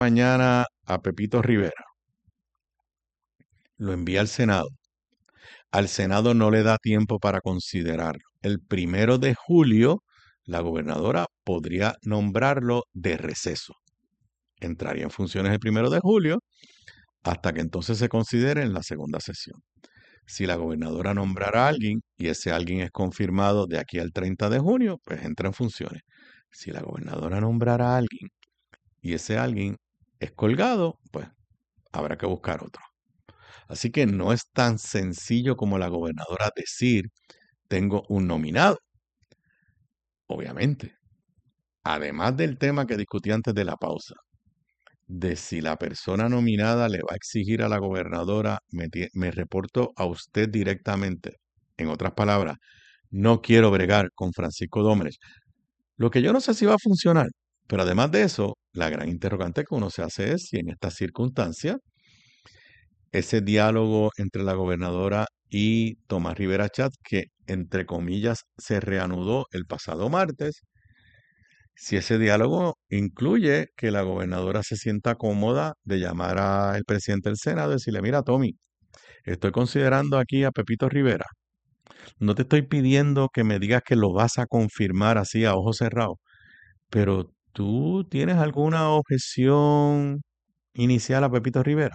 mañana a Pepito Rivera, lo envía al Senado. Al Senado no le da tiempo para considerarlo. El 1 de julio, la gobernadora podría nombrarlo de receso. Entraría en funciones el 1 de julio hasta que entonces se considere en la segunda sesión. Si la gobernadora nombrara a alguien y ese alguien es confirmado de aquí al 30 de junio, pues entra en funciones. Si la gobernadora nombrara a alguien y ese alguien es colgado, pues habrá que buscar otro. Así que no es tan sencillo como la gobernadora decir, tengo un nominado. Obviamente, además del tema que discutí antes de la pausa, de si la persona nominada le va a exigir a la gobernadora, me reporto a usted directamente. En otras palabras, no quiero bregar con Francisco Dómenes. Lo que yo no sé si va a funcionar, pero además de eso, la gran interrogante que uno se hace es si en estas circunstancias ese diálogo entre la gobernadora y Tomás Rivera Chatz, que entre comillas se reanudó el pasado martes, si ese diálogo incluye que la gobernadora se sienta cómoda de llamar al presidente del Senado y decirle, mira, Tommy, estoy considerando aquí a Pepito Rivera. No te estoy pidiendo que me digas que lo vas a confirmar así a ojos cerrados, pero ¿tú tienes alguna objeción inicial a Pepito Rivera?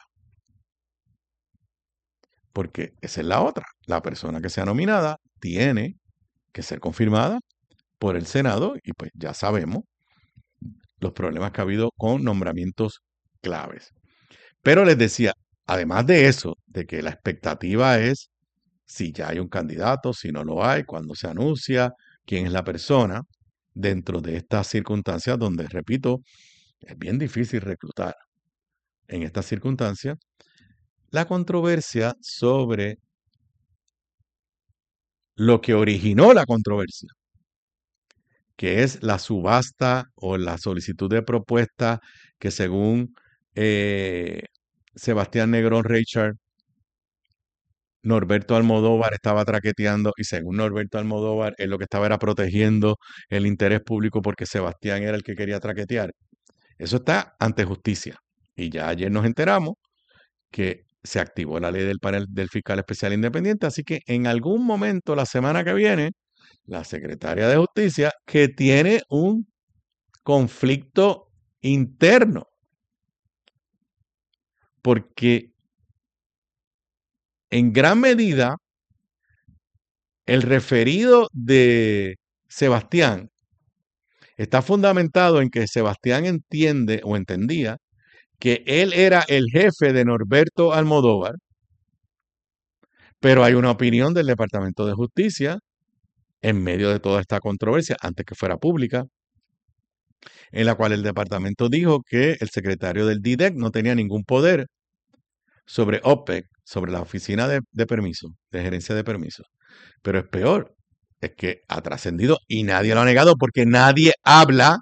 Porque esa es la otra. La persona que sea nominada tiene que ser confirmada por el Senado y pues ya sabemos los problemas que ha habido con nombramientos claves. Pero les decía, además de eso, de que la expectativa es si ya hay un candidato, si no lo hay, cuándo se anuncia, quién es la persona, dentro de estas circunstancias donde, repito, es bien difícil reclutar. En estas circunstancias, la controversia sobre lo que originó la controversia, que es la subasta o la solicitud de propuesta que según eh, Sebastián Negrón Richard, Norberto Almodóvar estaba traqueteando y según Norberto Almodóvar, él lo que estaba era protegiendo el interés público porque Sebastián era el que quería traquetear. Eso está ante justicia. Y ya ayer nos enteramos que se activó la ley del panel del fiscal especial independiente, así que en algún momento la semana que viene, la secretaria de Justicia, que tiene un conflicto interno, porque en gran medida el referido de Sebastián está fundamentado en que Sebastián entiende o entendía que él era el jefe de Norberto Almodóvar, pero hay una opinión del Departamento de Justicia en medio de toda esta controversia, antes que fuera pública, en la cual el departamento dijo que el secretario del DIDEC no tenía ningún poder sobre OPEC, sobre la oficina de permiso, de gerencia de permiso. Pero es peor, es que ha trascendido y nadie lo ha negado porque nadie habla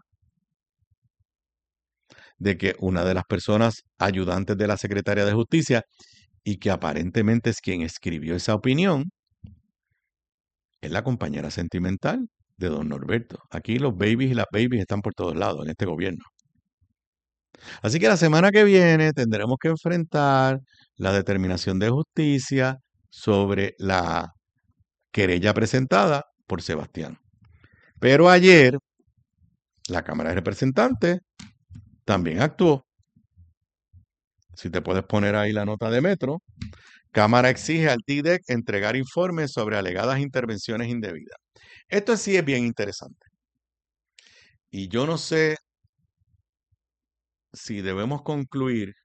de que una de las personas ayudantes de la secretaria de Justicia y que aparentemente es quien escribió esa opinión, es la compañera sentimental de don Norberto. Aquí los babies y las babies están por todos lados en este gobierno. Así que la semana que viene tendremos que enfrentar la determinación de justicia sobre la querella presentada por Sebastián. Pero ayer la Cámara de Representantes también actuó. Si te puedes poner ahí la nota de Metro, Cámara exige al TIDEC entregar informes sobre alegadas intervenciones indebidas. Esto sí es bien interesante. Y yo no sé si debemos concluir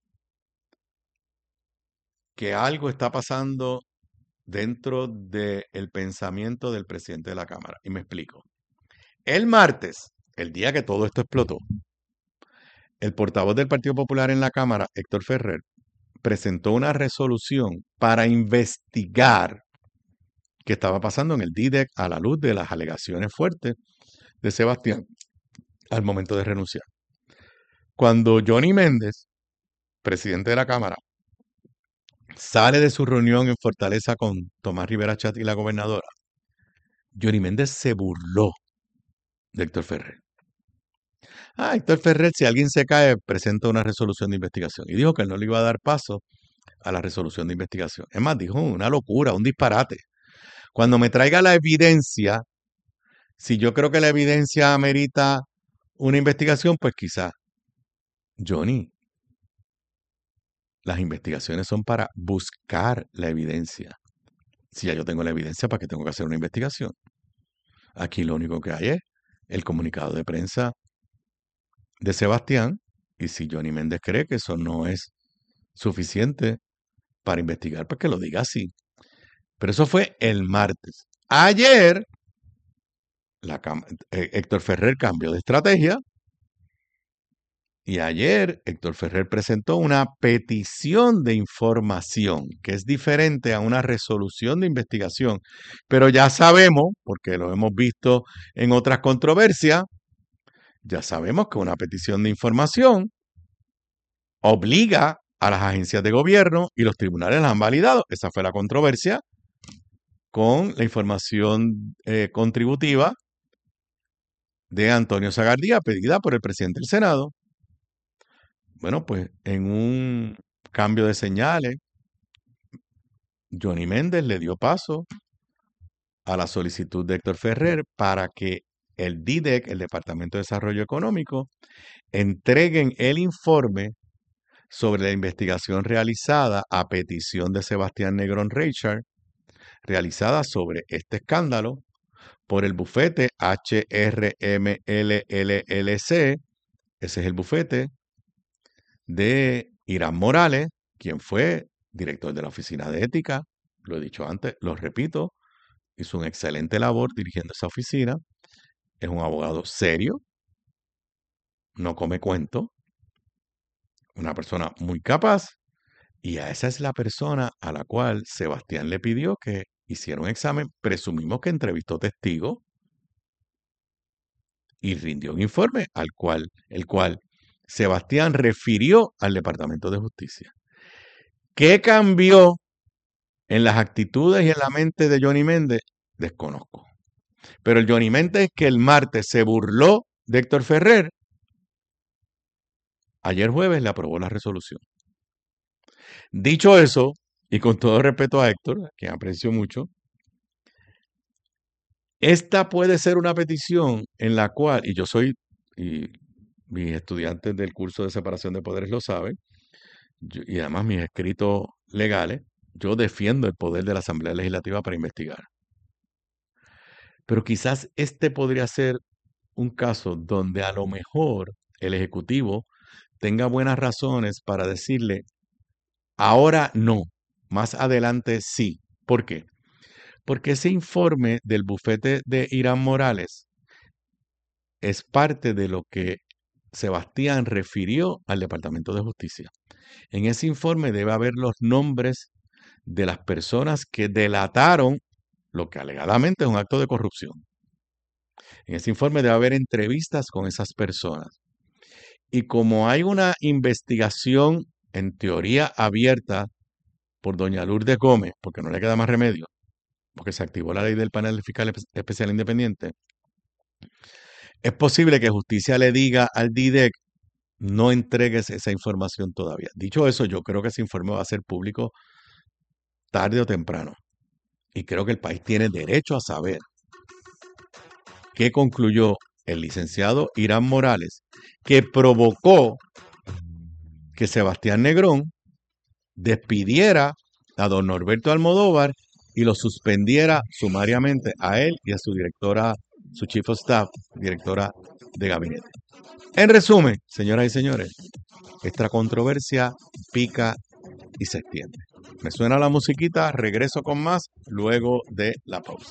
que algo está pasando dentro del pensamiento del presidente de la Cámara. Y me explico. El martes, el día que todo esto explotó, el portavoz del Partido Popular en la Cámara, Héctor Ferrer, presentó una resolución para investigar qué estaba pasando en el DIDEC a la luz de las alegaciones fuertes de Sebastián al momento de renunciar. Cuando Johnny Méndez, presidente de la Cámara, sale de su reunión en Fortaleza con Tomás Rivera Chatz y la gobernadora, Johnny Méndez se burló de Héctor Ferrer. Héctor Ferrer, si alguien se cae, presenta una resolución de investigación. Y dijo que él no le iba a dar paso a la resolución de investigación. Es más, dijo una locura, un disparate. Cuando me traiga la evidencia, si yo creo que la evidencia amerita una investigación, pues quizás. Johnny, las investigaciones son para buscar la evidencia. Si ya yo tengo la evidencia, ¿para qué tengo que hacer una investigación? Aquí lo único que hay es el comunicado de prensa de Sebastián, y si Johnny Méndez cree que eso no es suficiente para investigar, pues que lo diga así. Pero eso fue el martes. Ayer, Héctor Ferrer cambió de estrategia y ayer Héctor Ferrer presentó una petición de información, que es diferente a una resolución de investigación. Pero ya sabemos, porque lo hemos visto en otras controversias, ya sabemos que una petición de información obliga a las agencias de gobierno y los tribunales la han validado. Esa fue la controversia con la información contributiva de Antonio Sagardía, pedida por el presidente del Senado. Bueno, pues en un cambio de señales, Johnny Méndez le dio paso a la solicitud de Héctor Ferrer para que el DIDEC, el Departamento de Desarrollo Económico, entreguen el informe sobre la investigación realizada a petición de Sebastián Negrón Reichard, realizada sobre este escándalo por el bufete HRMLLLC, ese es el bufete de Irán Morales, quien fue director de la Oficina de Ética, lo he dicho antes, lo repito, hizo una excelente labor dirigiendo esa oficina, es un abogado serio, no come cuento, una persona muy capaz, y a esa es la persona a la cual Sebastián le pidió que hiciera un examen, presumimos que entrevistó testigos, y rindió un informe el cual Sebastián refirió al Departamento de Justicia. ¿Qué cambió en las actitudes y en la mente de Johnny Méndez? Desconozco. Pero el Johnny Méndez que el martes se burló de Héctor Ferrer, ayer jueves le aprobó la resolución. Dicho eso, y con todo respeto a Héctor, a quien aprecio mucho, esta puede ser una petición en la cual, y mis estudiantes del curso de separación de poderes lo saben, y además mis escritos legales, yo defiendo el poder de la Asamblea Legislativa para investigar. Pero quizás este podría ser un caso donde a lo mejor el Ejecutivo tenga buenas razones para decirle, ahora no, más adelante sí. ¿Por qué? Porque ese informe del bufete de Irán Morales es parte de lo que Sebastián refirió al Departamento de Justicia. En ese informe debe haber los nombres de las personas que delataron lo que alegadamente es un acto de corrupción. En ese informe debe haber entrevistas con esas personas. Y como hay una investigación en teoría abierta por doña Lourdes Gómez, porque no le queda más remedio, porque se activó la ley del panel fiscal especial independiente, es posible que justicia le diga al DIDEC, no entregues esa información todavía. Dicho eso, yo creo que ese informe va a ser público tarde o temprano. Y creo que el país tiene derecho a saber qué concluyó el licenciado Irán Morales, que provocó que Sebastián Negrón despidiera a don Norberto Almodóvar y lo suspendiera sumariamente a él y a su directora, su chief of staff, directora de gabinete. En resumen, señoras y señores, esta controversia pica y se extiende. Me suena la musiquita, regreso con más luego de la pausa.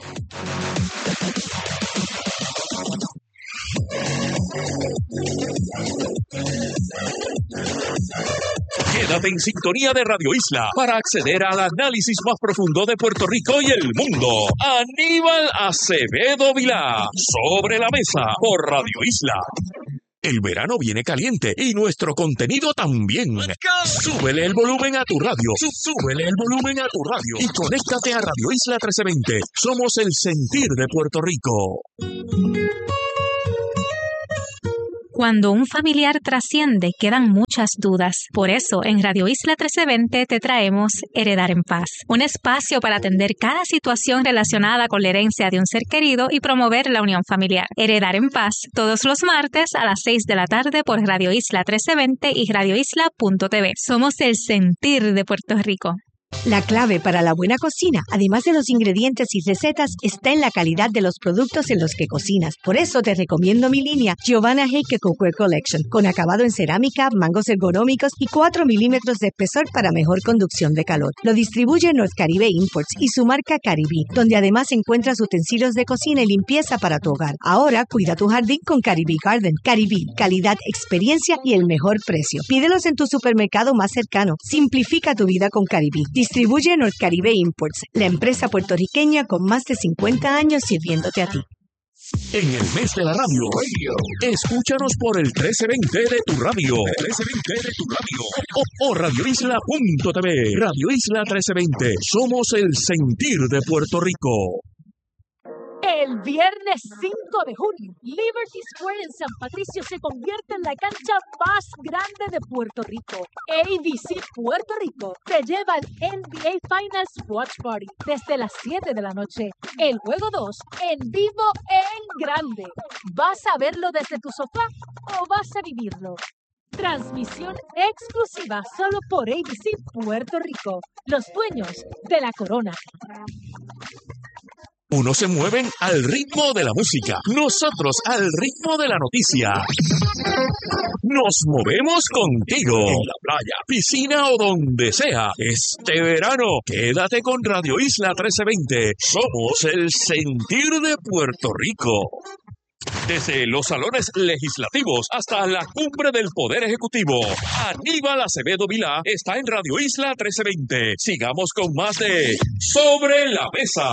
Quédate en sintonía de Radio Isla para acceder al análisis más profundo de Puerto Rico y el mundo. Aníbal Acevedo Vilá, Sobre la Mesa, por Radio Isla. El verano viene caliente y nuestro contenido también. Súbele el volumen a tu radio. Súbele el volumen a tu radio. Y conéctate a Radio Isla 1320. Somos el sentir de Puerto Rico. Cuando un familiar trasciende, quedan muchas dudas. Por eso, en Radio Isla 1320 te traemos Heredar en Paz, un espacio para atender cada situación relacionada con la herencia de un ser querido y promover la unión familiar. Heredar en Paz, todos los martes a las 6 de la tarde por Radio Isla 1320 y radioisla.tv. Somos el sentir de Puerto Rico. La clave para la buena cocina, además de los ingredientes y recetas, está en la calidad de los productos en los que cocinas. Por eso te recomiendo mi línea Giovanna Heike Cookware Collection, con acabado en cerámica, mangos ergonómicos y 4 milímetros de espesor para mejor conducción de calor. Lo distribuye North Caribe Imports y su marca Caribí, donde además encuentras utensilios de cocina y limpieza para tu hogar. Ahora cuida tu jardín con Caribí Garden. Caribí, calidad, experiencia y el mejor precio. Pídelos en tu supermercado más cercano. Simplifica tu vida con Caribí. Distribuye North Caribe Imports, la empresa puertorriqueña con más de 50 años sirviéndote a ti. En el mes de la radio, escúchanos por el 1320 de tu radio, 1320 de tu radio, o radioisla.tv. Radio Isla 1320, somos el sentir de Puerto Rico. El viernes 5 de junio, Liberty Square en San Patricio se convierte en la cancha más grande de Puerto Rico. ABC Puerto Rico te lleva al NBA Finals Watch Party desde las 7 de la noche. El juego 2 en vivo en grande. ¿Vas a verlo desde tu sofá o vas a vivirlo? Transmisión exclusiva solo por ABC Puerto Rico, los dueños de la corona. Unos se mueven al ritmo de la música, nosotros al ritmo de la noticia. Nos movemos contigo, en la playa, piscina o donde sea. Este verano, quédate con Radio Isla 1320. Somos el sentir de Puerto Rico. Desde los salones legislativos hasta la cumbre del Poder Ejecutivo, Aníbal Acevedo Vilá está en Radio Isla 1320. Sigamos con más de Sobre la Mesa.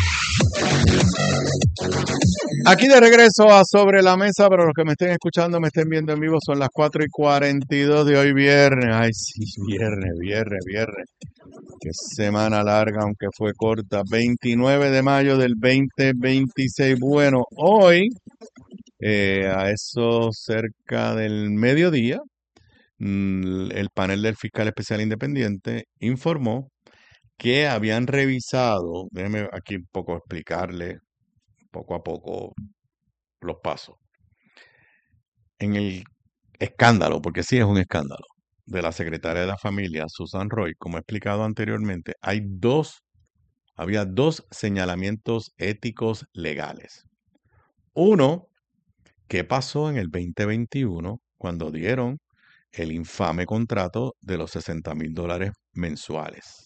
Aquí de regreso a Sobre la Mesa, pero los que me estén escuchando, me estén viendo en vivo, son las 4:42 de hoy viernes. Ay, sí, viernes. Qué semana larga, aunque fue corta. 29 de mayo del 2026. Bueno, hoy, a eso cerca del mediodía, el panel del fiscal especial independiente informó que habían revisado, déjenme aquí un poco explicarle poco a poco los pasos. En el escándalo, porque sí es un escándalo, de la secretaria de la familia, Susan Roy, como he explicado anteriormente, había dos señalamientos éticos legales. Uno, ¿qué pasó en el 2021 cuando dieron el infame contrato de los $60,000 mensuales?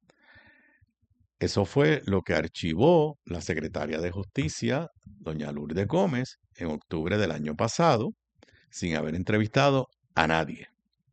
Eso fue lo que archivó la secretaria de Justicia, doña Lourdes Gómez, en octubre del año pasado, sin haber entrevistado a nadie.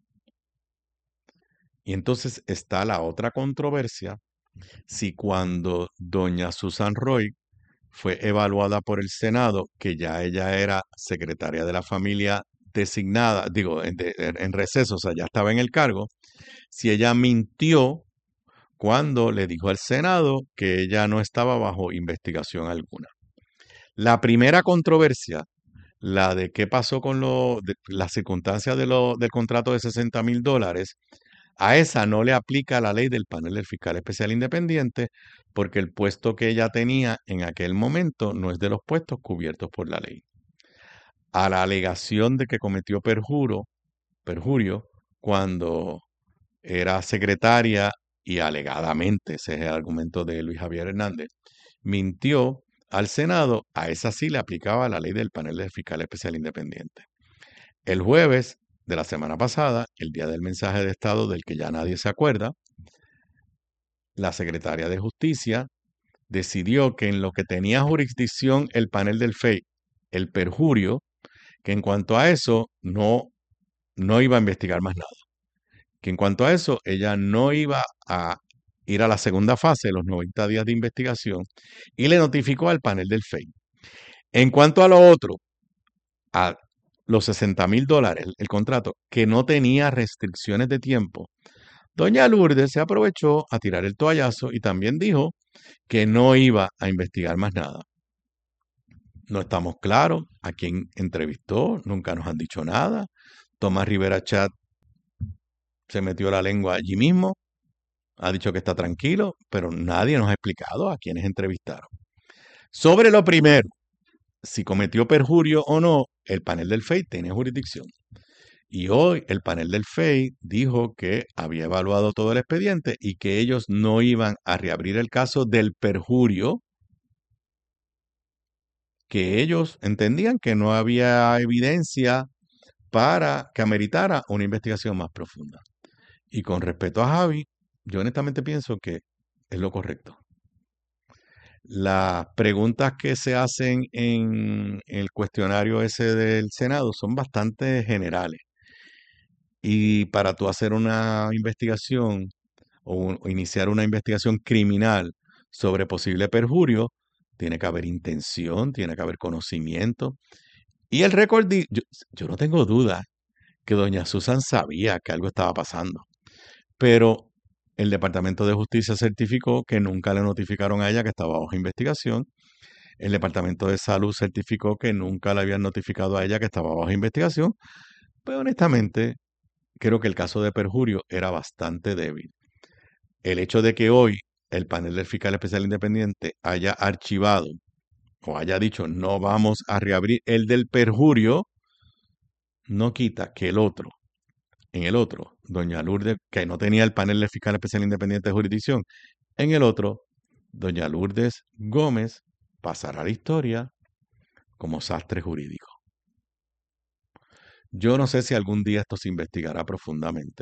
Y entonces está la otra controversia, si cuando doña Susan Roy fue evaluada por el Senado, que ya ella era secretaria de la familia designada, en receso, o sea, ya estaba en el cargo, si ella mintió cuando le dijo al Senado que ella no estaba bajo investigación alguna. La primera controversia, la de qué pasó con las circunstancias del contrato de $60,000, a esa no le aplica la ley del panel del fiscal especial independiente, porque el puesto que ella tenía en aquel momento no es de los puestos cubiertos por la ley. A la alegación de que cometió perjurio cuando era secretaria y alegadamente, ese es el argumento de Luis Javier Hernández, mintió al Senado, a esa sí le aplicaba la ley del panel del fiscal especial independiente. El jueves de la semana pasada, el día del mensaje de Estado del que ya nadie se acuerda, la secretaria de Justicia decidió que en lo que tenía jurisdicción el panel del FEI, el perjurio, que en cuanto a eso no iba a investigar más nada. Que en cuanto a eso, ella no iba a ir a la segunda fase, los 90 días de investigación, y le notificó al panel del FEI. En cuanto a lo otro, a los $60,000, el contrato, que no tenía restricciones de tiempo, doña Lourdes se aprovechó a tirar el toallazo y también dijo que no iba a investigar más nada. No estamos claros a quién entrevistó, nunca nos han dicho nada. Tomás Rivera Chat se metió la lengua allí mismo, ha dicho que está tranquilo, pero nadie nos ha explicado a quiénes entrevistaron. Sobre lo primero, si cometió perjurio o no, el panel del FEI tiene jurisdicción. Y hoy el panel del FEI dijo que había evaluado todo el expediente y que ellos no iban a reabrir el caso del perjurio, que ellos entendían que no había evidencia para que ameritara una investigación más profunda. Y con respecto a Javi, yo honestamente pienso que es lo correcto. Las preguntas que se hacen en el cuestionario ese del Senado son bastante generales. Y para tú hacer una investigación o iniciar una investigación criminal sobre posible perjurio, tiene que haber intención, tiene que haber conocimiento. Y el récord, yo no tengo duda que doña Susan sabía que algo estaba pasando, pero el Departamento de Justicia certificó que nunca le notificaron a ella que estaba bajo investigación. El Departamento de Salud certificó que nunca le habían notificado a ella que estaba bajo investigación. Pues honestamente, creo que el caso de perjurio era bastante débil. El hecho de que hoy el panel del fiscal especial independiente haya archivado o haya dicho no vamos a reabrir el del perjurio, no quita que en el otro, doña Lourdes, que no tenía el panel del fiscal especial independiente de jurisdicción, en el otro, doña Lourdes Gómez pasará a la historia como sastre jurídico. Yo no sé si algún día esto se investigará profundamente.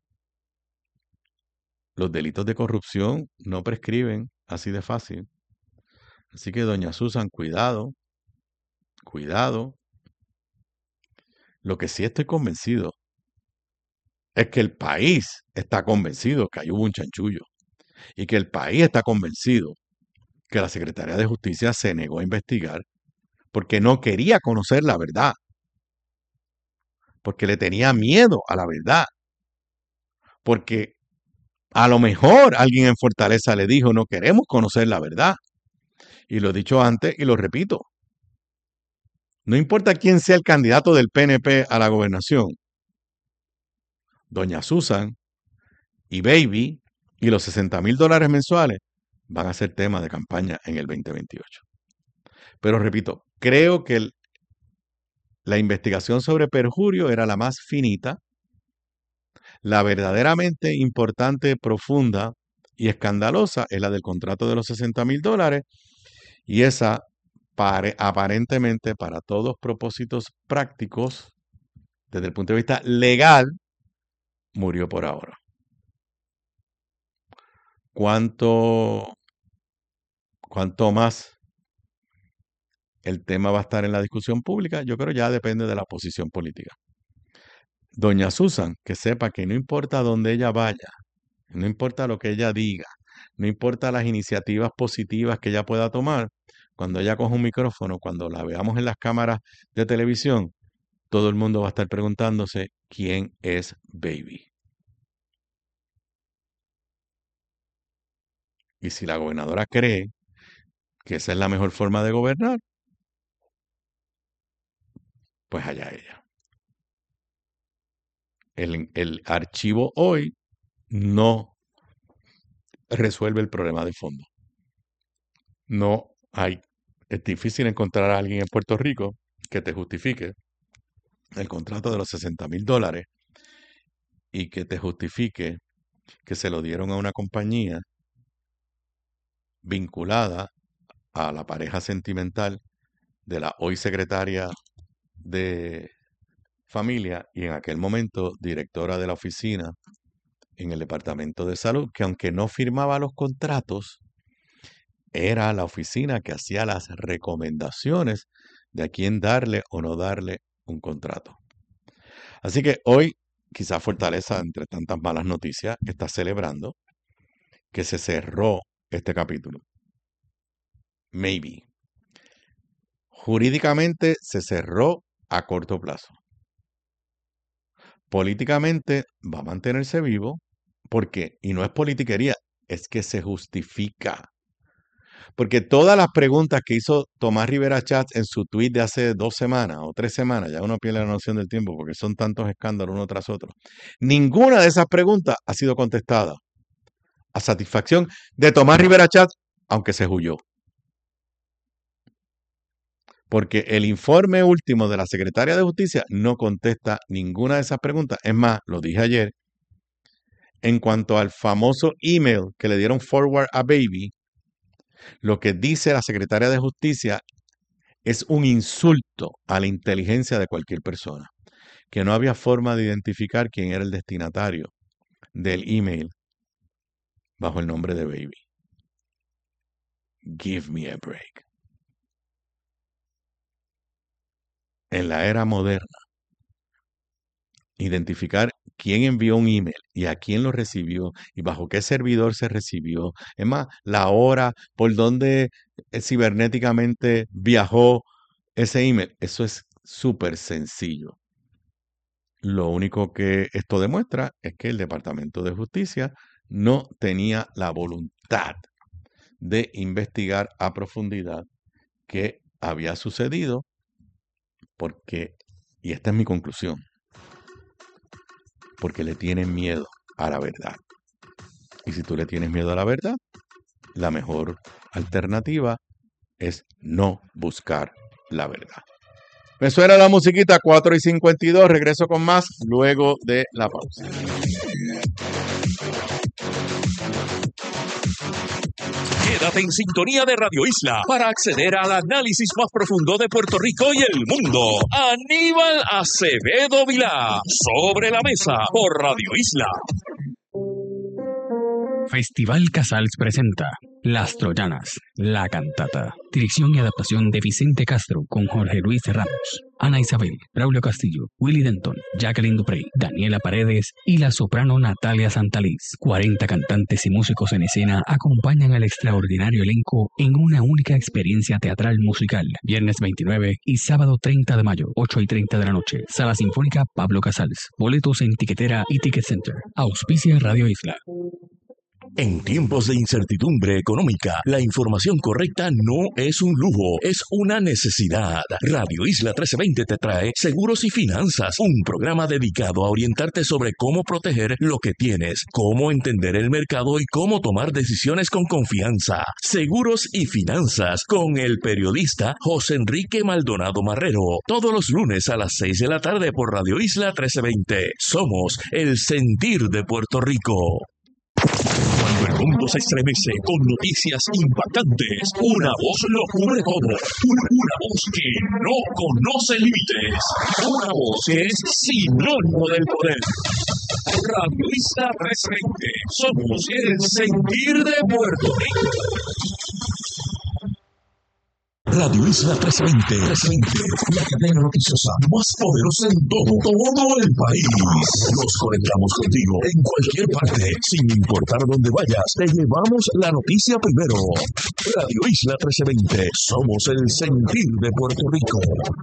Los delitos de corrupción no prescriben así de fácil. Así que, doña Susan, cuidado, cuidado. Lo que sí estoy convencido es que el país está convencido que ahí hubo un chanchullo y que el país está convencido que la Secretaría de Justicia se negó a investigar porque no quería conocer la verdad, porque le tenía miedo a la verdad, porque a lo mejor alguien en Fortaleza le dijo no queremos conocer la verdad. Y lo he dicho antes y lo repito. No importa quién sea el candidato del PNP a la gobernación, doña Susan y Baby y los $60,000 mensuales van a ser tema de campaña en el 2028. Pero repito, creo que la investigación sobre perjurio era la más finita, la verdaderamente importante, profunda y escandalosa es la del contrato de los $60,000 y esa aparentemente para todos propósitos prácticos, desde el punto de vista legal, murió por ahora. ¿Cuánto más el tema va a estar en la discusión pública? Yo creo ya depende de la posición política. Doña Susan, que sepa que no importa dónde ella vaya, no importa lo que ella diga, no importa las iniciativas positivas que ella pueda tomar, cuando ella coja un micrófono, cuando la veamos en las cámaras de televisión, todo el mundo va a estar preguntándose quién es Baby. Y si la gobernadora cree que esa es la mejor forma de gobernar, pues allá ella. El archivo hoy no resuelve el problema de fondo. No hay, es difícil encontrar a alguien en Puerto Rico que te justifique el contrato de los $60,000 y que te justifique que se lo dieron a una compañía vinculada a la pareja sentimental de la hoy secretaria de Familia y en aquel momento directora de la oficina en el Departamento de Salud, que aunque no firmaba los contratos, era la oficina que hacía las recomendaciones de a quién darle o no darle un contrato. Así que hoy, quizás Fortaleza, entre tantas malas noticias, está celebrando que se cerró este capítulo. Maybe. Jurídicamente se cerró a corto plazo. Políticamente va a mantenerse vivo porque, y no es politiquería, es que se justifica. Porque todas las preguntas que hizo Tomás Rivera Chatz en su tweet de hace 2 semanas o 3 semanas, ya uno pierde la noción del tiempo porque son tantos escándalos uno tras otro, ninguna de esas preguntas ha sido contestada a satisfacción de Tomás Rivera Chatz, aunque se huyó. Porque el informe último de la Secretaria de Justicia no contesta ninguna de esas preguntas. Es más, lo dije ayer, en cuanto al famoso email que le dieron forward a Baby, lo que dice la Secretaria de Justicia es un insulto a la inteligencia de cualquier persona, que no había forma de identificar quién era el destinatario del email bajo el nombre de Baby. Give me a break. En la era moderna, identificar quién envió un email y a quién lo recibió y bajo qué servidor se recibió, es más, la hora por donde cibernéticamente viajó ese email, eso es súper sencillo. Lo único que esto demuestra es que el Departamento de Justicia no tenía la voluntad de investigar a profundidad qué había sucedido, porque, y esta es mi conclusión, porque le tienen miedo a la verdad. Y si tú le tienes miedo a la verdad, la mejor alternativa es no buscar la verdad. Me suena la musiquita 4:52. Regreso con más luego de la pausa. Quédate en sintonía de Radio Isla para acceder al análisis más profundo de Puerto Rico y el mundo. Aníbal Acevedo Vilá, Sobre la Mesa, por Radio Isla. Festival Casals presenta Las Troyanas, la cantata. Dirección y adaptación de Vicente Castro con Jorge Luis Ramos, Ana Isabel, Braulio Castillo, Willy Denton, Jacqueline Duprey, Daniela Paredes y la soprano Natalia Santaliz. 40 cantantes y músicos en escena acompañan al extraordinario elenco en una única experiencia teatral musical. Viernes 29 y sábado 30 de mayo, 8:30 de la noche. Sala Sinfónica Pablo Casals. Boletos en Tiquetera y Ticket Center. Auspicia Radio Isla. En tiempos de incertidumbre económica, la información correcta no es un lujo, es una necesidad. Radio Isla 1320 te trae Seguros y Finanzas, un programa dedicado a orientarte sobre cómo proteger lo que tienes, cómo entender el mercado y cómo tomar decisiones con confianza. Seguros y Finanzas con el periodista José Enrique Maldonado Marrero, todos los lunes a las 6 de la tarde por Radio Isla 1320. Somos el sentir de Puerto Rico. Cuando el mundo se estremece con noticias impactantes, una voz lo cubre todo. Una voz que no conoce límites. Una voz que es sinónimo del poder. Radio Isla 1320. Somos el sentir de Puerto Rico. Radio Isla 1320, la cadena noticiosa más poderosa en todo el país. Nos conectamos contigo en cualquier parte, sin importar dónde vayas. Te llevamos la noticia primero. Radio Isla 1320, somos el sentir de Puerto Rico.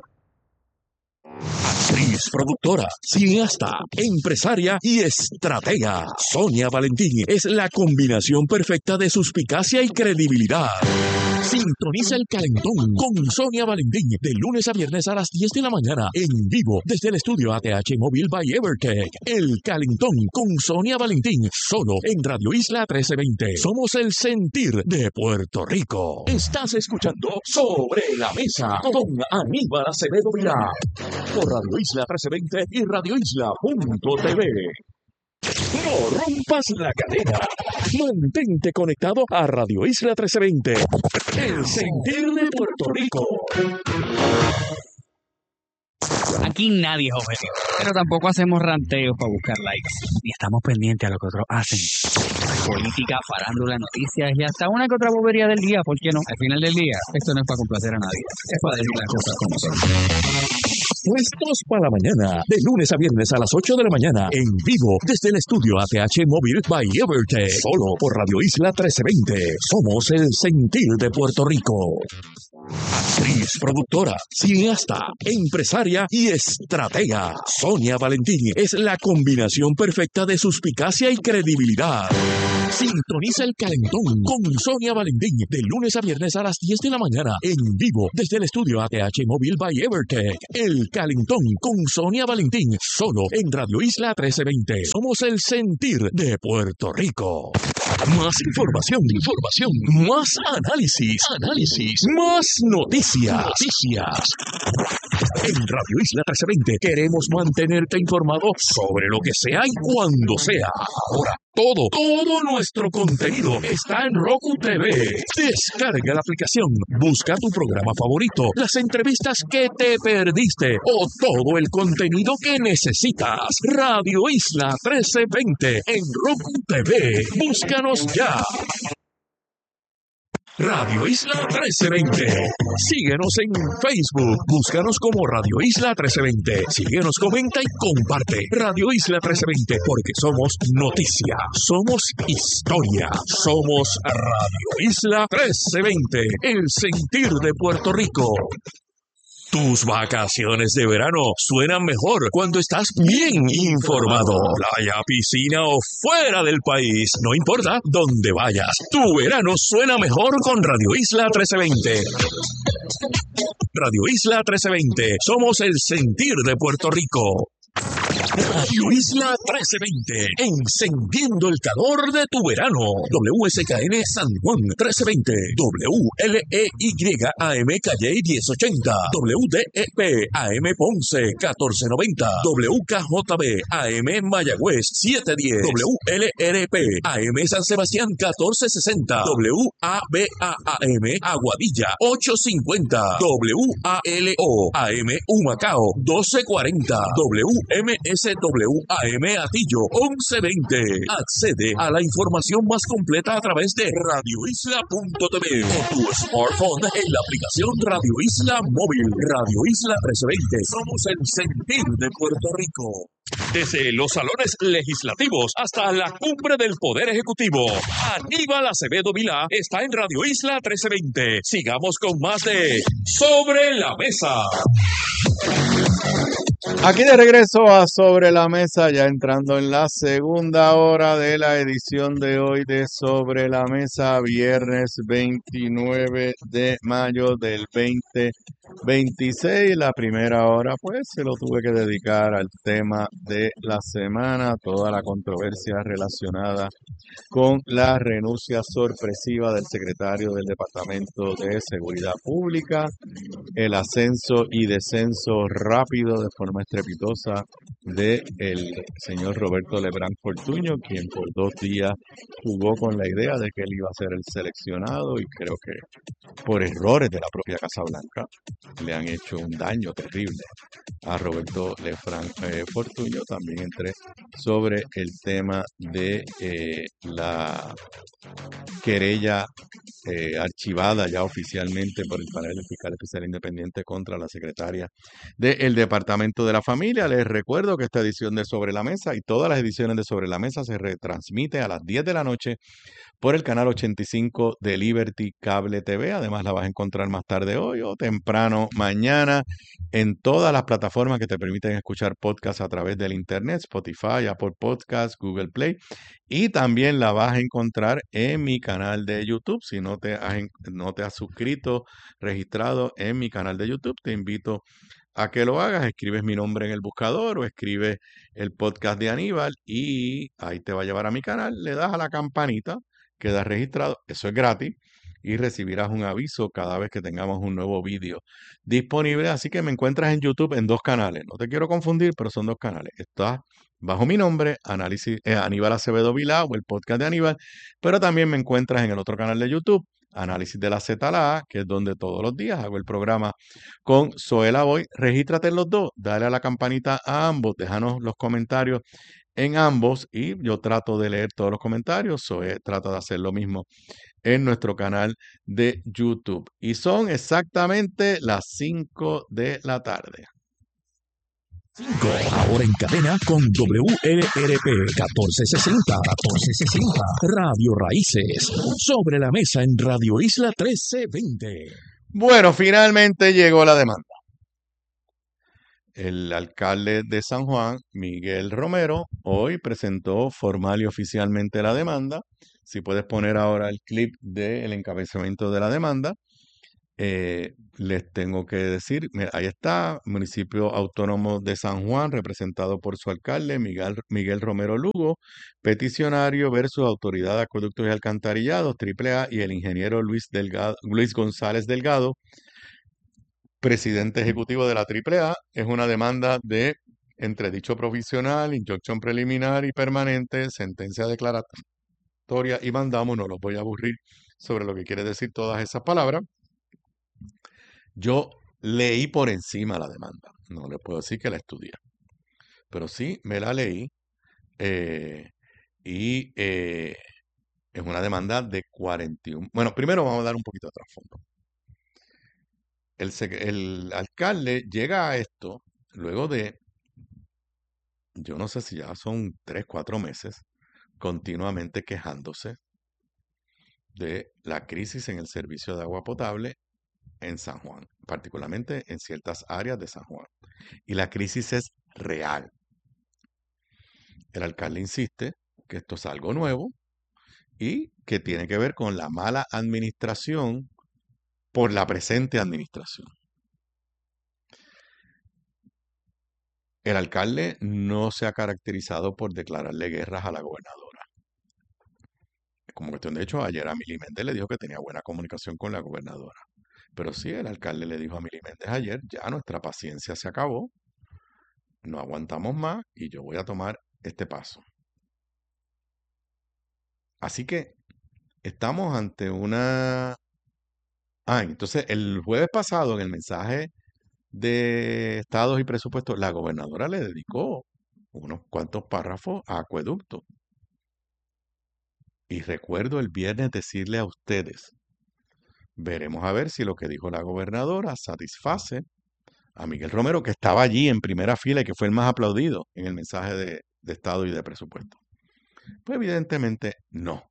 Actriz, productora, cineasta, empresaria y estratega. Sonia Valentín es la combinación perfecta de suspicacia y credibilidad. Sintoniza El Calentón con Sonia Valentín de lunes a viernes a las 10 de la mañana en vivo desde el estudio ATH Móvil by Evertech. El Calentón con Sonia Valentín solo en Radio Isla 1320. Somos el sentir de Puerto Rico. Estás escuchando Sobre la Mesa con Aníbal Acevedo Vilá por Radio Isla 1320 y radioisla.tv. No rompas la cadena. Mantente conectado a Radio Isla 1320. El sentir de Puerto Rico. Aquí nadie es objetivo, pero tampoco hacemos ranteos para buscar likes, ni estamos pendientes a lo que otros hacen. Política, farándula, noticias y hasta una que otra bobería del día, ¿por qué no? Al final del día, esto no es para complacer a nadie, es para decir las cosas como son. Puestos para la mañana, de lunes a viernes a las 8 de la mañana, en vivo desde el estudio ATH Móvil by Evertech, solo por Radio Isla 1320. Somos el sentir de Puerto Rico. Actriz, productora, cineasta, empresaria y estratega. Sonia Valentín es la combinación perfecta de suspicacia y credibilidad. Sintoniza El Calentón con Sonia Valentín de lunes a viernes a las 10 de la mañana en vivo desde el estudio ATH Móvil by Evertech. El Calentón con Sonia Valentín solo en Radio Isla 1320. Somos el sentir de Puerto Rico. Más información, más análisis, más noticias. En Radio Isla 1320 queremos mantenerte informado sobre lo que sea y cuando sea. Ahora, todo nuestro contenido está en Roku TV. Descarga la aplicación, busca tu programa favorito, las entrevistas que te perdiste o todo el contenido que necesitas. Radio Isla 1320 en Roku TV. Búscanos ya. Radio Isla 1320. Síguenos en Facebook. Búscanos como Radio Isla 1320. Síguenos, comenta y comparte. Radio Isla 1320, porque somos noticia, somos historia, somos Radio Isla 1320, el sentir de Puerto Rico. Tus vacaciones de verano suenan mejor cuando estás bien informado. Playa, piscina o fuera del país, no importa dónde vayas. Tu verano suena mejor con Radio Isla 1320. Radio Isla 1320. Somos el sentir de Puerto Rico. Radio Isla 1320, encendiendo el calor de tu verano. WSKN San Juan 1320, WLEYAM Calle 1080, WDEP AM Ponce 1490, WKJB AM Mayagüez 710, WLRP AM San Sebastián 1460, WABAM Aguadilla 850, WALO AM Humacao 1240, MSWAM Atillo 1120. Accede a la información más completa a través de radioisla.tv o tu smartphone en la aplicación Radio Isla Móvil. Radio Isla 1320. Somos el sentir de Puerto Rico. Desde los salones legislativos hasta la cumbre del Poder Ejecutivo, Aníbal Acevedo Vilá está en Radio Isla 1320. Sigamos con más de Sobre la Mesa. Aquí de regreso a Sobre la Mesa, ya entrando en la segunda hora de la edición de hoy de Sobre la Mesa, viernes 29 de mayo del 2026. La primera hora, pues, se lo tuve que dedicar al tema de la semana, toda la controversia relacionada con la renuncia sorpresiva del secretario del Departamento de Seguridad Pública, el ascenso y descenso rápido de forma estrepitosa de el señor Roberto Lebrán Fortuño, quien por 2 días jugó con la idea de que él iba a ser el seleccionado, y creo que por errores de la propia Casa Blanca le han hecho un daño terrible a Roberto Lebrán Fortuño. También entré sobre el tema de la querella archivada ya oficialmente por el panel del fiscal especial independiente contra la secretaria del Departamento de la Familia. Les recuerdo que esta edición de Sobre la Mesa y todas las ediciones de Sobre la Mesa se retransmite a las 10 de la noche por el canal 85 de Liberty Cable TV. Además, la vas a encontrar más tarde hoy o temprano mañana en todas las plataformas que te permiten escuchar podcasts a través del internet: Spotify, Apple Podcasts, Google Play. Y también la vas a encontrar en mi canal de YouTube. Si no te has suscrito, registrado en mi canal de YouTube, te invito a que lo hagas. Escribes mi nombre en el buscador o escribes el podcast de Aníbal y ahí te va a llevar a mi canal. Le das a la campanita, quedas registrado, eso es gratis, y recibirás un aviso cada vez que tengamos un nuevo vídeo disponible. Así que me encuentras en YouTube en 2 canales. No te quiero confundir, pero son 2 canales. Estás bajo mi nombre, Aníbal Acevedo Vilá, o el podcast de Aníbal, pero también me encuentras en el otro canal de YouTube, Análisis de la Z a la A, que es donde todos los días hago el programa con Zoela Boy. Regístrate en los 2, dale a la campanita a ambos, déjanos los comentarios en ambos y yo trato de leer todos los comentarios. Zoe trata de hacer lo mismo en nuestro canal de YouTube. Y son exactamente las 5 de la tarde. Ahora en cadena con WLRP 1460, Radio Raíces. Sobre la Mesa en Radio Isla 1320. Bueno, finalmente llegó la demanda. El alcalde de San Juan, Miguel Romero, hoy presentó formal y oficialmente la demanda. Si puedes poner ahora el clip del encabezamiento de la demanda. Les tengo que decir, mira, ahí está, municipio autónomo de San Juan, representado por su alcalde, Miguel Romero Lugo, peticionario versus Autoridad de Acueductos y Alcantarillados, AAA, y el ingeniero Luis González Delgado, presidente ejecutivo de la AAA. Es una demanda de entredicho provisional, injuncción preliminar y permanente, sentencia declaratoria y mandamos. No los voy a aburrir sobre lo que quiere decir todas esas palabras. Yo leí por encima la demanda, no le puedo decir que la estudié, pero sí me la leí y es una demanda de 41. Bueno, primero vamos a dar un poquito de trasfondo. El alcalde llega a esto luego de, yo no sé si ya son 3, 4 meses, continuamente quejándose de la crisis en el servicio de agua potable en San Juan, particularmente en ciertas áreas de San Juan. Y la crisis es real. El alcalde insiste que esto es algo nuevo y que tiene que ver con la mala administración por la presente administración. El alcalde no se ha caracterizado por declararle guerras a la gobernadora. Como cuestión de hecho, ayer a Mili Méndez le dijo que tenía buena comunicación con la gobernadora. Pero sí, el alcalde le dijo a Mili Méndez ayer, ya nuestra paciencia se acabó, no aguantamos más y yo voy a tomar este paso. Así que estamos ante una... entonces el jueves pasado en el mensaje de estados y presupuestos, la gobernadora le dedicó unos cuantos párrafos a acueducto. Y recuerdo el viernes decirle a ustedes, veremos a ver si lo que dijo la gobernadora satisface a Miguel Romero, que estaba allí en primera fila y que fue el más aplaudido en el mensaje de estado y de presupuesto. Pues evidentemente no.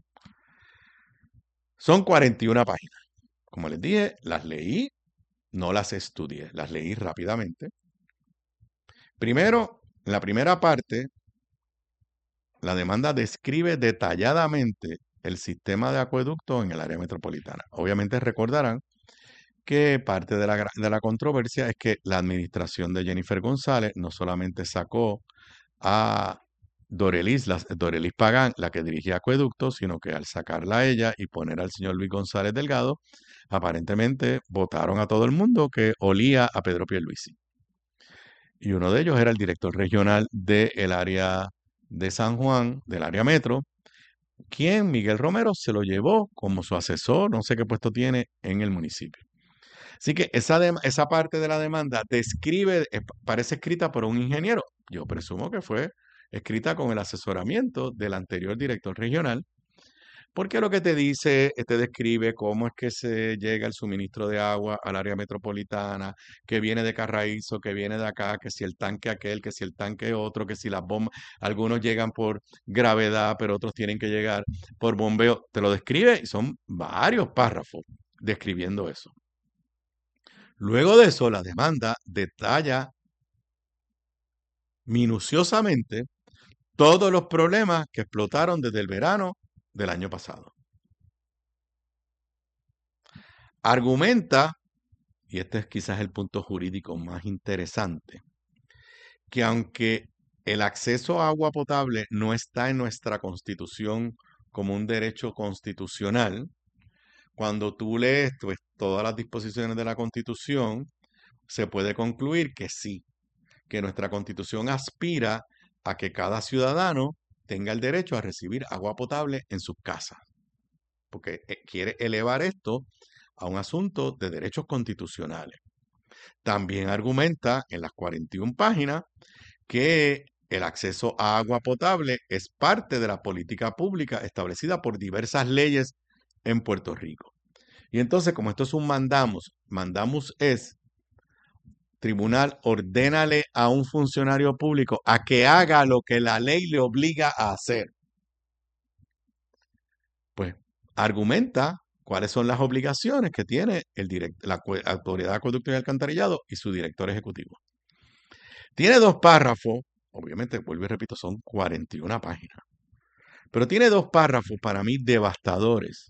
Son 41 páginas. Como les dije, las leí, no las estudié, las leí rápidamente. Primero, en la primera parte, la demanda describe detalladamente el sistema de acueducto en el área metropolitana. Obviamente recordarán que parte de la controversia es que la administración de Jennifer González no solamente sacó a Dorelis Pagán, la que dirigía acueductos, sino que al sacarla a ella y poner al señor Luis González Delgado, aparentemente votaron a todo el mundo que olía a Pedro Pierluisi. Y uno de ellos era el director regional del área de San Juan, del área metro, quien Miguel Romero se lo llevó como su asesor, no sé qué puesto tiene en el municipio. Así que esa parte de la demanda describe, parece escrita por un ingeniero. Yo presumo que fue escrita con el asesoramiento del anterior director regional, porque lo que te dice, te describe cómo es que se llega el suministro de agua al área metropolitana, que viene de Carraízo, que viene de acá, que si el tanque aquel, que si el tanque otro, que si las bombas, algunos llegan por gravedad, pero otros tienen que llegar por bombeo. Te lo describe y son varios párrafos describiendo eso. Luego de eso, la demanda detalla minuciosamente todos los problemas que explotaron desde el verano del año pasado. Argumenta, y este es quizás el punto jurídico más interesante, que aunque el acceso a agua potable no está en nuestra Constitución como un derecho constitucional, cuando tú lees pues, todas las disposiciones de la Constitución, se puede concluir que sí, que nuestra Constitución aspira a que cada ciudadano tenga el derecho a recibir agua potable en sus casas, porque quiere elevar esto a un asunto de derechos constitucionales. También argumenta en las 41 páginas que el acceso a agua potable es parte de la política pública establecida por diversas leyes en Puerto Rico. Y entonces, como esto es un mandamus es, tribunal, ordénale a un funcionario público a que haga lo que la ley le obliga a hacer. Pues argumenta cuáles son las obligaciones que tiene la Autoridad de Acueducto y Alcantarillado y su director ejecutivo. Tiene 2 párrafos, obviamente, vuelvo y repito, son 41 páginas, pero tiene 2 párrafos para mí devastadores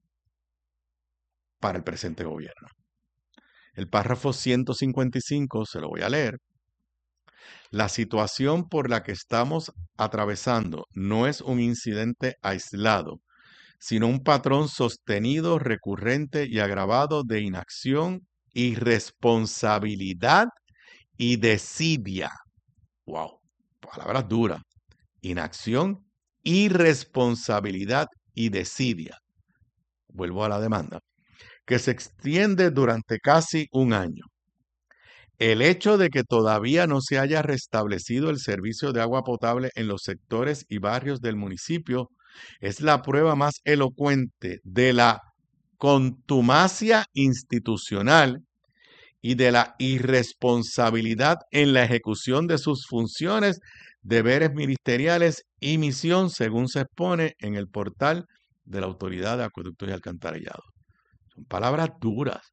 para el presente gobierno. El párrafo 155, se lo voy a leer. La situación por la que estamos atravesando no es un incidente aislado, sino un patrón sostenido, recurrente y agravado de inacción, irresponsabilidad y desidia. Wow, palabras duras. Inacción, irresponsabilidad y desidia. Vuelvo a la demanda, que se extiende durante casi un año. El hecho de que todavía no se haya restablecido el servicio de agua potable en los sectores y barrios del municipio es la prueba más elocuente de la contumacia institucional y de la irresponsabilidad en la ejecución de sus funciones, deberes ministeriales y misión, según se expone en el portal de la Autoridad de Acueductos y Alcantarillados. Son palabras duras.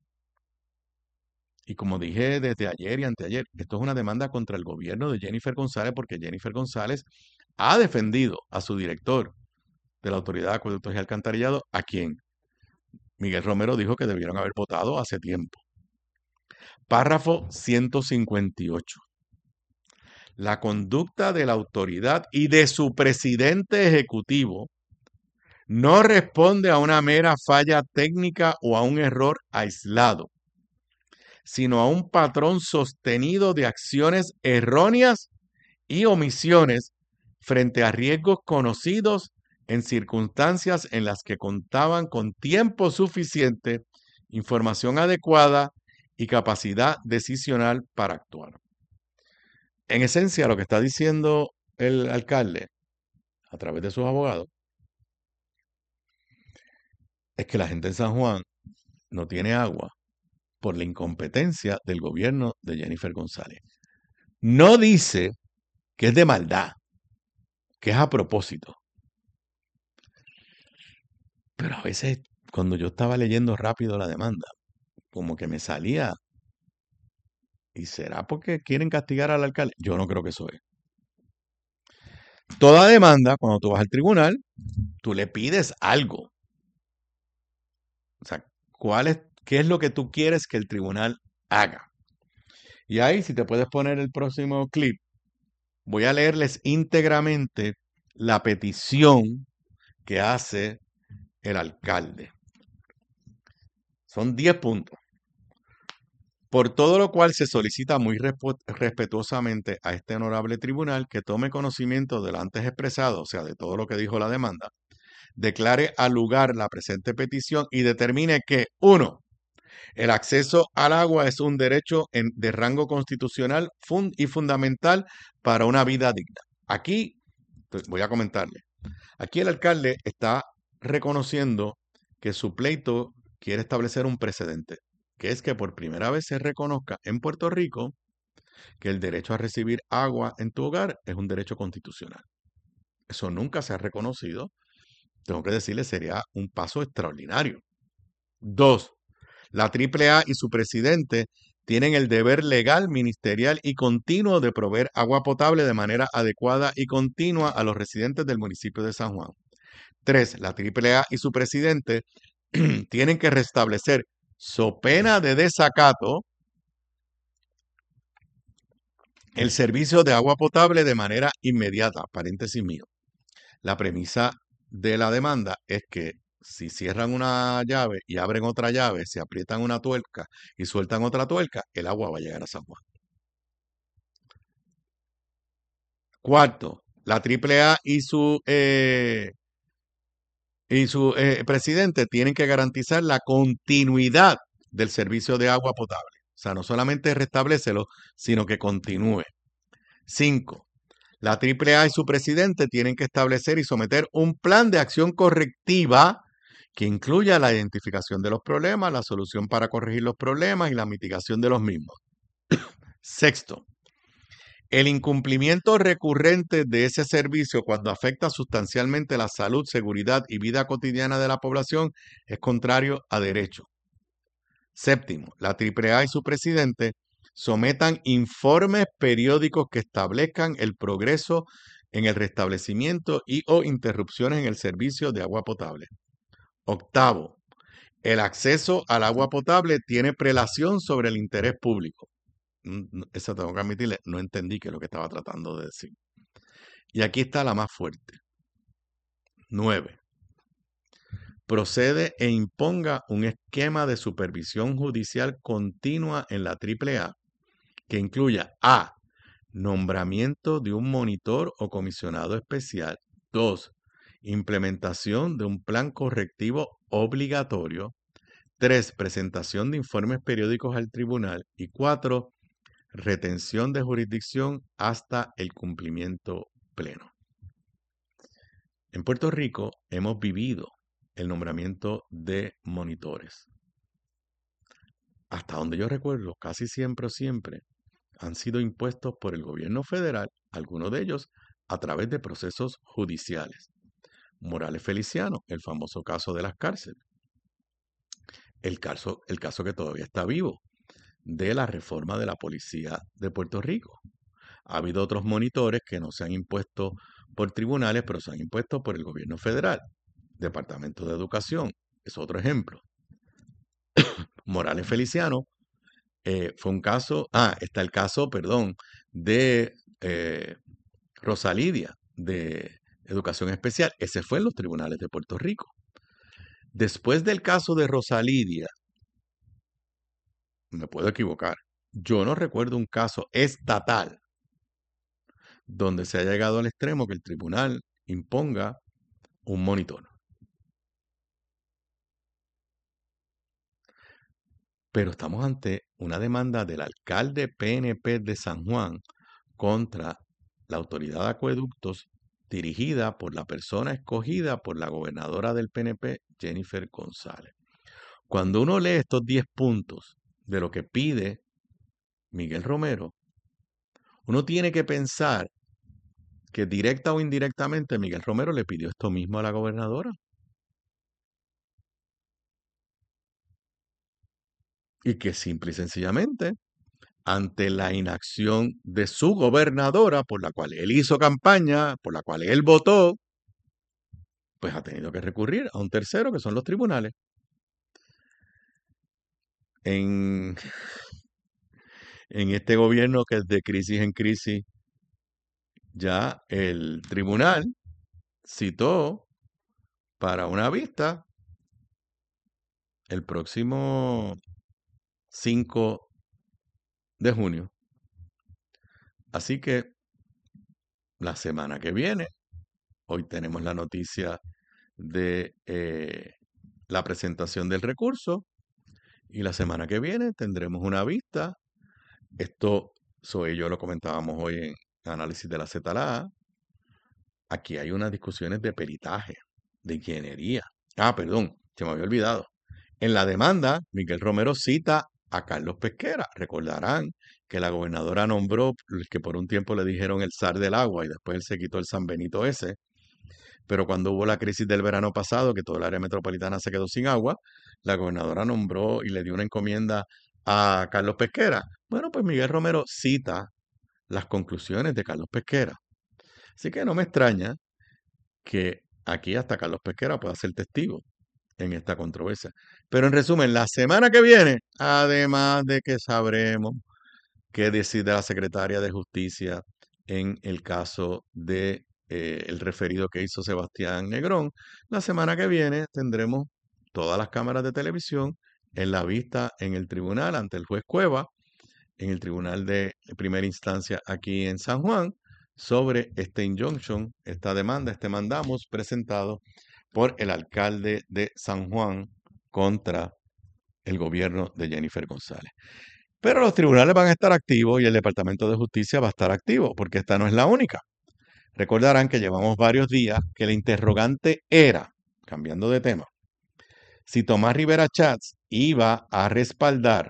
Y como dije desde ayer y anteayer, esto es una demanda contra el gobierno de Jennifer González porque Jennifer González ha defendido a su director de la Autoridad de Acueductos y Alcantarillados, a quien Miguel Romero dijo que debieron haber votado hace tiempo. Párrafo 158. La conducta de la autoridad y de su presidente ejecutivo no responde a una mera falla técnica o a un error aislado, sino a un patrón sostenido de acciones erróneas y omisiones frente a riesgos conocidos en circunstancias en las que contaban con tiempo suficiente, información adecuada y capacidad decisional para actuar. En esencia, lo que está diciendo el alcalde, a través de sus abogados, es que la gente en San Juan no tiene agua por la incompetencia del gobierno de Jennifer González. No dice que es de maldad, que es a propósito. Pero a veces, cuando yo estaba leyendo rápido la demanda, como que me salía, ¿y será porque quieren castigar al alcalde? Yo no creo que eso es. Toda demanda, cuando tú vas al tribunal, tú le pides algo. O sea, ¿qué es lo que tú quieres que el tribunal haga? Y ahí, si te puedes poner el próximo clip, voy a leerles íntegramente la petición que hace el alcalde. Son 10 puntos. Por todo lo cual se solicita muy respetuosamente a este honorable tribunal que tome conocimiento de lo antes expresado, o sea, de todo lo que dijo la demanda, declare al lugar la presente petición y determine que, 1, el acceso al agua es un derecho de rango constitucional y fundamental para una vida digna. Aquí, voy a comentarle, aquí el alcalde está reconociendo que su pleito quiere establecer un precedente, que es que por primera vez se reconozca en Puerto Rico que el derecho a recibir agua en tu hogar es un derecho constitucional. Eso nunca se ha reconocido. Tengo que decirle, sería un paso extraordinario. 2, la AAA y su presidente tienen el deber legal, ministerial y continuo de proveer agua potable de manera adecuada y continua a los residentes del municipio de San Juan. 3, la AAA y su presidente tienen que restablecer, so pena de desacato, el servicio de agua potable de manera inmediata. Paréntesis mío. La premisa de la demanda es que si cierran una llave y abren otra llave, se aprietan una tuerca y sueltan otra tuerca, el agua va a llegar a San Juan. 4, la AAA y su presidente tienen que garantizar la continuidad del servicio de agua potable. O sea, no solamente restablécelo, sino que continúe. 5, la AAA y su presidente tienen que establecer y someter un plan de acción correctiva que incluya la identificación de los problemas, la solución para corregir los problemas y la mitigación de los mismos. 6, el incumplimiento recurrente de ese servicio cuando afecta sustancialmente la salud, seguridad y vida cotidiana de la población es contrario a derecho. 7, la AAA y su presidente sometan informes periódicos que establezcan el progreso en el restablecimiento y o interrupciones en el servicio de agua potable. Octavo, el acceso al agua potable tiene prelación sobre el interés público. Eso tengo que admitirle, no entendí qué es lo que estaba tratando de decir. Y aquí está la más fuerte. 9. Procede e imponga un esquema de supervisión judicial continua en la AAA que incluya a. Nombramiento de un monitor o comisionado especial. 2. Implementación de un plan correctivo obligatorio. 3. Presentación de informes periódicos al tribunal. Y 4. Retención de jurisdicción hasta el cumplimiento pleno. En Puerto Rico hemos vivido el nombramiento de monitores. Hasta donde yo recuerdo, casi siempre han sido impuestos por el gobierno federal, algunos de ellos a través de procesos judiciales. Morales Feliciano, el famoso caso de las cárceles. El caso que todavía está vivo, de la reforma de la policía de Puerto Rico. Ha habido otros monitores que no se han impuesto por tribunales, pero se han impuesto por el gobierno federal. Departamento de Educación es otro ejemplo. Morales Feliciano fue un caso, está el caso, de Rosa Lidia, de Educación Especial. Ese fue en los tribunales de Puerto Rico. Después del caso de Rosa Lidia, me puedo equivocar, yo no recuerdo un caso estatal donde se haya llegado al extremo que el tribunal imponga un monitor. Pero estamos ante una demanda del alcalde PNP de San Juan contra la autoridad de acueductos dirigida por la persona escogida por la gobernadora del PNP, Jennifer González. Cuando uno lee estos 10 puntos de lo que pide Miguel Romero, uno tiene que pensar que directa o indirectamente Miguel Romero le pidió esto mismo a la gobernadora. Y que simple y sencillamente, ante la inacción de su gobernadora, por la cual él hizo campaña, por la cual él votó, pues ha tenido que recurrir a un tercero, que son los tribunales. En este gobierno que es de crisis en crisis, ya el tribunal citó para una vista el próximo 5 de junio. Así que la semana que viene, hoy tenemos la noticia de la presentación del recurso y la semana que viene tendremos una vista. Esto, Zoe y yo lo comentábamos hoy en Análisis de la ZLA. Aquí hay unas discusiones de peritaje, de ingeniería. Se me había olvidado. En la demanda, Miguel Romero cita a Carlos Pesquera. Recordarán que la gobernadora nombró, que por un tiempo le dijeron el zar del agua y después él se quitó el San Benito ese. Pero cuando hubo la crisis del verano pasado, que toda el área metropolitana se quedó sin agua, la gobernadora nombró y le dio una encomienda a Carlos Pesquera. Bueno, pues Miguel Romero cita las conclusiones de Carlos Pesquera. Así que no me extraña que aquí hasta Carlos Pesquera pueda ser testigo en esta controversia. Pero en resumen, la semana que viene, además de que sabremos qué decide la secretaria de Justicia en el caso de el referido que hizo Sebastián Negrón, la semana que viene tendremos todas las cámaras de televisión en la vista en el tribunal ante el juez Cueva, en el tribunal de primera instancia aquí en San Juan, sobre este injunction, esta demanda, este mandamos presentado por el alcalde de San Juan contra el gobierno de Jennifer González. Pero los tribunales van a estar activos y el Departamento de Justicia va a estar activo, porque esta no es la única. Recordarán que llevamos varios días que la interrogante era, cambiando de tema, si Tomás Rivera Chats iba a respaldar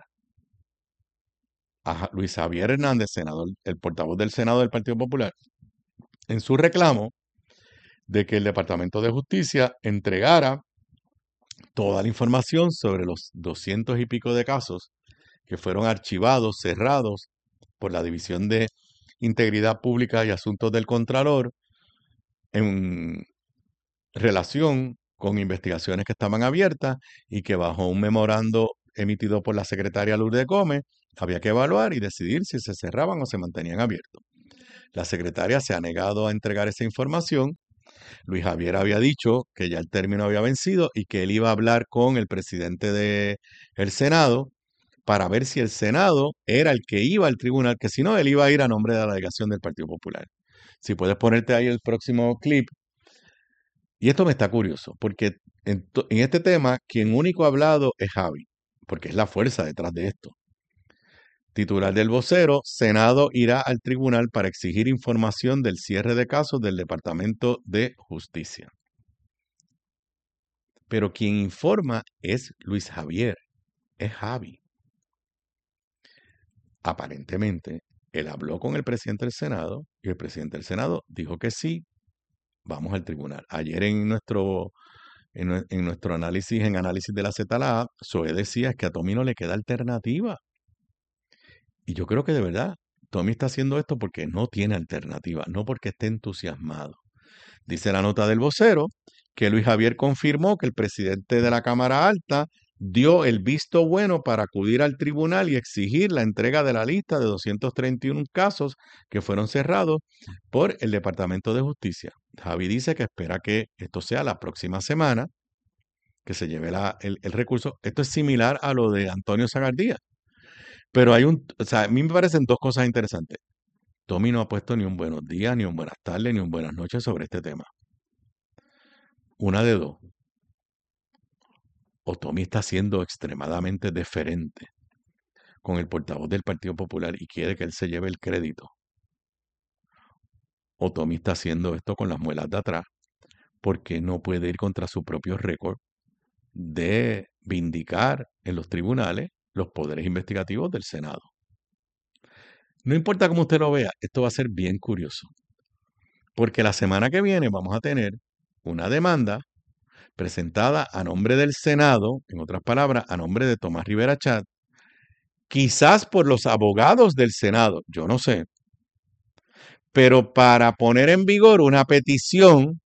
a Luis Javier Hernández, senador, el portavoz del Senado del Partido Popular, en su reclamo de que el Departamento de Justicia entregara toda la información sobre los 200 y pico de casos que fueron archivados, cerrados por la División de Integridad Pública y Asuntos del Contralor en relación con investigaciones que estaban abiertas y que bajo un memorando emitido por la secretaria Lourdes Gómez había que evaluar y decidir si se cerraban o se mantenían abiertos. La secretaria se ha negado a entregar esa información. Luis Javier había dicho que ya el término había vencido y que él iba a hablar con el presidente del Senado para ver si el Senado era el que iba al tribunal, que si no, él iba a ir a nombre de la delegación del Partido Popular. Si puedes ponerte ahí el próximo clip. Y esto me está curioso, porque en este tema, quien único ha hablado es Javi, porque es la fuerza detrás de esto. Titular del vocero, Senado irá al tribunal para exigir información del cierre de casos del Departamento de Justicia. Pero quien informa es Luis Javier, es Javi. Aparentemente, él habló con el presidente del Senado y el presidente del Senado dijo que sí, vamos al tribunal. Ayer en nuestro análisis, en análisis de la ZLA, Zoe decía que a Tommy no le queda alternativa. Y yo creo que de verdad, Tommy está haciendo esto porque no tiene alternativa, no porque esté entusiasmado. Dice la nota del vocero que Luis Javier confirmó que el presidente de la Cámara Alta dio el visto bueno para acudir al tribunal y exigir la entrega de la lista de 231 casos que fueron cerrados por el Departamento de Justicia. Javi dice que espera que esto sea la próxima semana, que se lleve el recurso. Esto es similar a lo de Antonio Sagardía. Pero a mí me parecen dos cosas interesantes. Tommy no ha puesto ni un buenos días, ni un buenas tardes, ni un buenas noches sobre este tema. Una de dos. O Tommy está siendo extremadamente deferente con el portavoz del Partido Popular y quiere que él se lleve el crédito. O Tommy está haciendo esto con las muelas de atrás porque no puede ir contra su propio récord de vindicar en los tribunales los poderes investigativos del Senado. No importa cómo usted lo vea, esto va a ser bien curioso. Porque la semana que viene vamos a tener una demanda presentada a nombre del Senado, en otras palabras, a nombre de Tomás Rivera Chat, quizás por los abogados del Senado, yo no sé, pero para poner en vigor una petición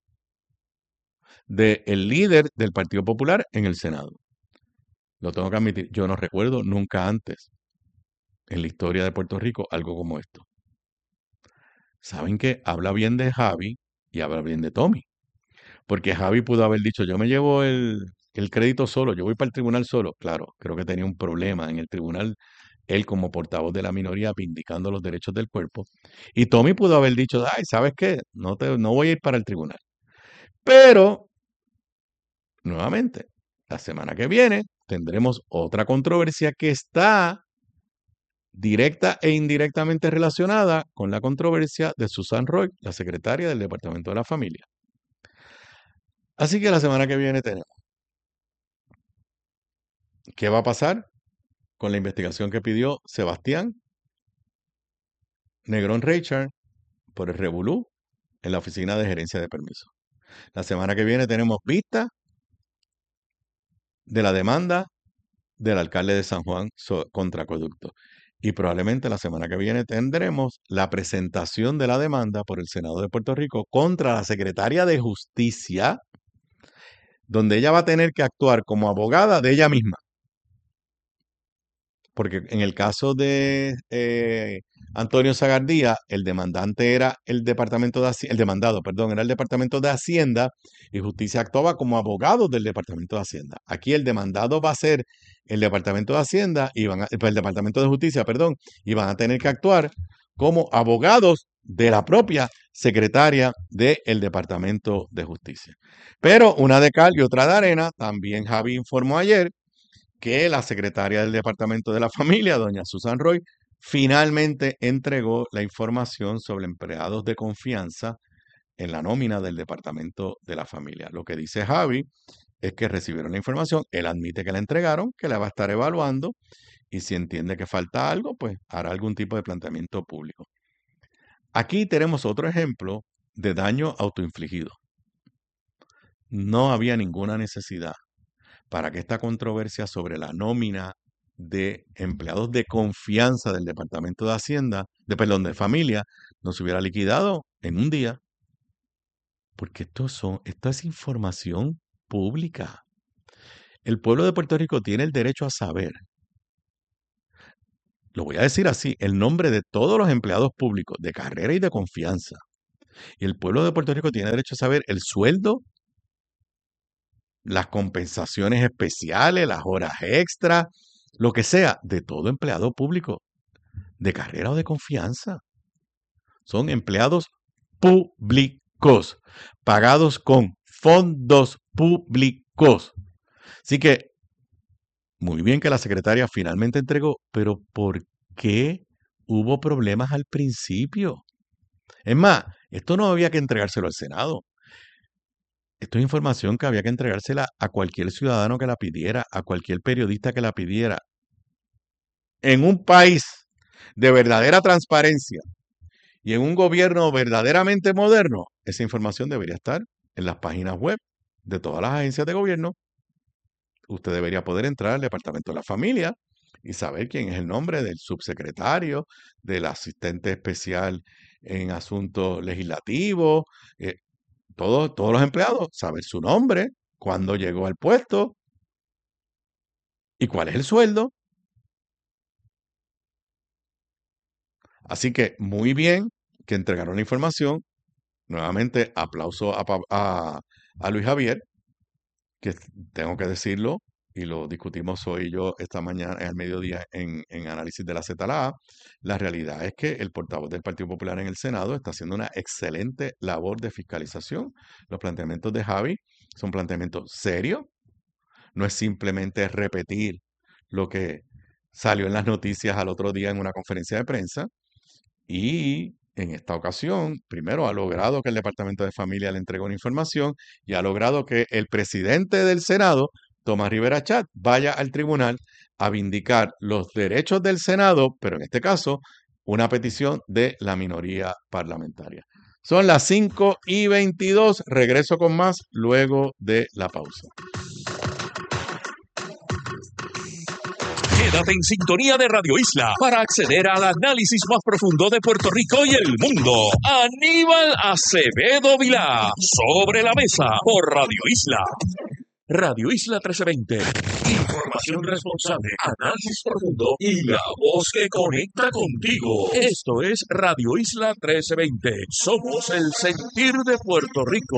del líder del Partido Popular en el Senado. Lo tengo que admitir, yo no recuerdo nunca antes en la historia de Puerto Rico algo como esto. ¿Saben qué? Habla bien de Javi y habla bien de Tommy. Porque Javi pudo haber dicho, yo me llevo el crédito solo, yo voy para el tribunal solo. Claro, creo que tenía un problema en el tribunal, él como portavoz de la minoría, vindicando los derechos del cuerpo. Y Tommy pudo haber dicho, ay, ¿sabes qué? No voy a ir para el tribunal. Pero, nuevamente, la semana que viene tendremos otra controversia que está directa e indirectamente relacionada con la controversia de Susan Roy, la secretaria del Departamento de la Familia. Así que la semana que viene tenemos. ¿Qué va a pasar con la investigación que pidió Sebastián Negrón Richard por el revolú en la Oficina de Gerencia de Permisos? La semana que viene tenemos vista de la demanda del alcalde de San Juan contra Acueducto. Y probablemente la semana que viene tendremos la presentación de la demanda por el Senado de Puerto Rico contra la secretaria de Justicia, donde ella va a tener que actuar como abogada de ella misma. Porque en el caso de Antonio Sagardía, el demandante era el Departamento de Hacienda, el demandado, perdón, era el Departamento de Hacienda y Justicia actuaba como abogado del Departamento de Hacienda. Aquí el demandado va a ser el Departamento de Hacienda y el Departamento de Justicia, perdón, y van a tener que actuar como abogados de la propia secretaria del Departamento de Justicia. Pero una de cal y otra de arena, también Javi informó ayer que la secretaria del Departamento de la Familia, doña Susan Roy, finalmente entregó la información sobre empleados de confianza en la nómina del Departamento de la Familia. Lo que dice Javi es que recibieron la información, él admite que la entregaron, que la va a estar evaluando y si entiende que falta algo, pues hará algún tipo de planteamiento público. Aquí tenemos otro ejemplo de daño autoinfligido. No había ninguna necesidad para que esta controversia sobre la nómina de empleados de confianza del Departamento de Hacienda, de Familia, no se hubiera liquidado en un día. Porque esto es información pública. El pueblo de Puerto Rico tiene el derecho a saber, lo voy a decir así, el nombre de todos los empleados públicos de carrera y de confianza. Y el pueblo de Puerto Rico tiene derecho a saber el sueldo, las compensaciones especiales, las horas extras, lo que sea, de todo empleado público, de carrera o de confianza. Son empleados públicos, pagados con fondos públicos. Así que, muy bien que la secretaria finalmente entregó, pero ¿por qué hubo problemas al principio? Es más, esto no había que entregárselo al Senado. Esto es información que había que entregársela a cualquier ciudadano que la pidiera, a cualquier periodista que la pidiera. En un país de verdadera transparencia y en un gobierno verdaderamente moderno, esa información debería estar en las páginas web de todas las agencias de gobierno. Usted debería poder entrar al Departamento de la Familia y saber quién es el nombre del subsecretario, del asistente especial en asuntos legislativos, todos los empleados, saber su nombre, cuándo llegó al puesto y cuál es el sueldo. Así que muy bien que entregaron la información. Nuevamente, aplauso a Luis Javier, que tengo que decirlo, y lo discutimos hoy y yo esta mañana, al mediodía, en análisis de la ZLA. La realidad es que el portavoz del Partido Popular en el Senado está haciendo una excelente labor de fiscalización. Los planteamientos de Javi son planteamientos serios. No es simplemente repetir lo que salió en las noticias al otro día en una conferencia de prensa. Y en esta ocasión, primero ha logrado que el Departamento de Familia le entregue una información y ha logrado que el presidente del Senado, Tomás Rivera Chat, vaya al tribunal a vindicar los derechos del Senado, pero en este caso, una petición de la minoría parlamentaria. Son las 5:22. Regreso con más luego de la pausa. Quédate en sintonía de Radio Isla para acceder al análisis más profundo de Puerto Rico y el mundo. Aníbal Acevedo Vilá, Sobre la Mesa, por Radio Isla. Radio Isla 1320. Información responsable, análisis profundo y la voz que conecta contigo. Esto es Radio Isla 1320. Somos el sentir de Puerto Rico.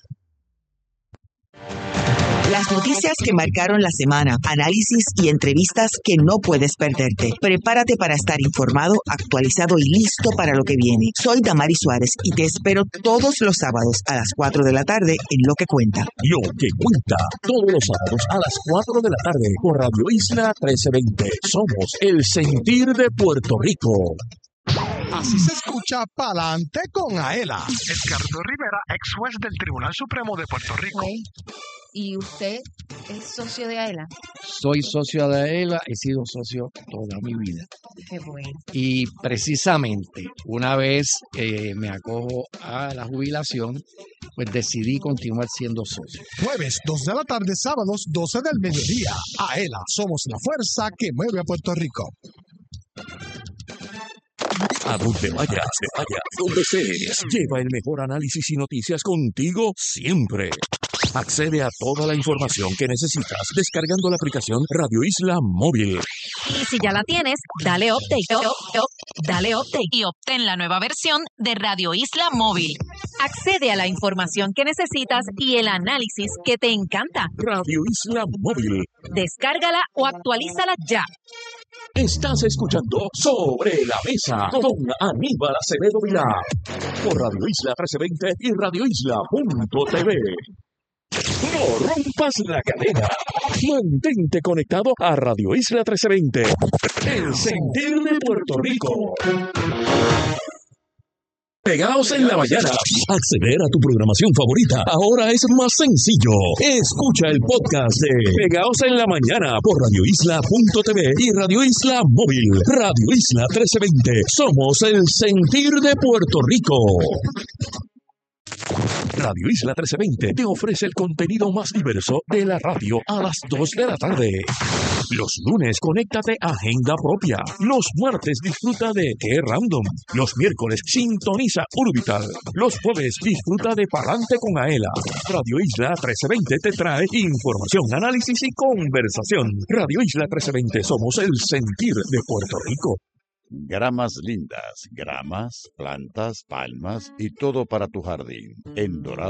Las noticias que marcaron la semana, análisis y entrevistas que no puedes perderte. Prepárate para estar informado, actualizado y listo para lo que viene. Soy Damari Suárez y te espero todos los sábados a las 4 de la tarde en Lo que Cuenta. Lo que Cuenta, todos los sábados a las 4 de la tarde por Radio Isla 1320. Somos el sentir de Puerto Rico. Así se escucha Pa'lante con Aela. Edgardo Rivera, ex juez del Tribunal Supremo de Puerto Rico. ¿Y usted es socio de AELA? Soy socio de AELA, he sido socio toda mi vida. Qué bueno. Y precisamente, una vez me acojo a la jubilación, pues decidí continuar siendo socio. Jueves, 2 de la tarde, sábados, 12 del mediodía. AELA, somos la fuerza que mueve a Puerto Rico. A donde vayas, donde estés, lleva el mejor análisis y noticias contigo siempre. Accede a toda la información que necesitas descargando la aplicación Radio Isla Móvil. Y si ya la tienes, dale update. Dale update y obtén la nueva versión de Radio Isla Móvil. Accede a la información que necesitas y el análisis que te encanta. Radio Isla Móvil. Descárgala o actualízala ya. Estás escuchando Sobre la Mesa con Aníbal Acevedo Vilá por Radio Isla 1320 y radioisla.tv. No rompas la cadena. Mantente conectado a Radio Isla 1320. El sentir de Puerto Rico. Pegaos en la mañana. Acceder a tu programación favorita ahora es más sencillo. Escucha el podcast de Pegaos en la mañana por radioisla.tv y Radio Isla Móvil. Radio Isla 1320. Somos el sentir de Puerto Rico. Radio Isla 1320 te ofrece el contenido más diverso de la radio a las 2 de la tarde. Los lunes, conéctate a Agenda Propia. Los martes, disfruta de Qué Random. Los miércoles, sintoniza Urbital. Los jueves, disfruta de Palante con Aela. Radio Isla 1320 te trae información, análisis y conversación. Radio Isla 1320, somos el sentir de Puerto Rico. Gramas lindas, gramas, plantas, palmas y todo para tu jardín. En Dorado